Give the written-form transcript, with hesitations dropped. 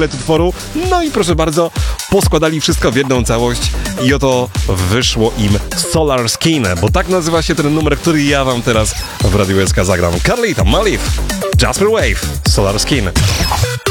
szkielet utworu. No i proszę bardzo, poskładali wszystko w jedną całość i oto wyszło im Solar Skin, bo tak nazywa się ten numer, który ja wam teraz w Radiu SK zagram. Carlito, Malif, Jasper Wave, Solar Skin.